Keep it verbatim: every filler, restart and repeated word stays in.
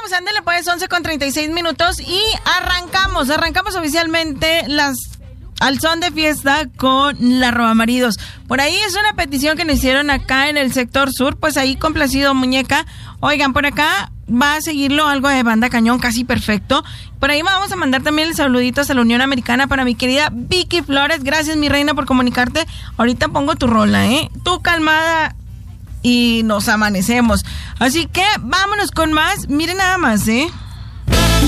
pues ándale pues, once con treinta y seis minutos y arrancamos, arrancamos oficialmente las al son de fiesta con la Robamaridos. Por ahí es una petición que nos hicieron acá en el sector sur, pues ahí complacido, muñeca. Oigan, por acá va a seguirlo algo de Banda Cañón, casi perfecto. Por ahí vamos a mandar también el saluditos a la Unión Americana para mi querida Vicky Flores. Gracias, mi reina, por comunicarte. Ahorita pongo tu rola, ¿eh? Tú calmada y nos amanecemos. Así que vámonos con más. Miren nada más, ¿eh?